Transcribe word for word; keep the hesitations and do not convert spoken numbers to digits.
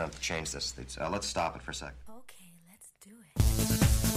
to change this. Uh, let's stop it for a sec.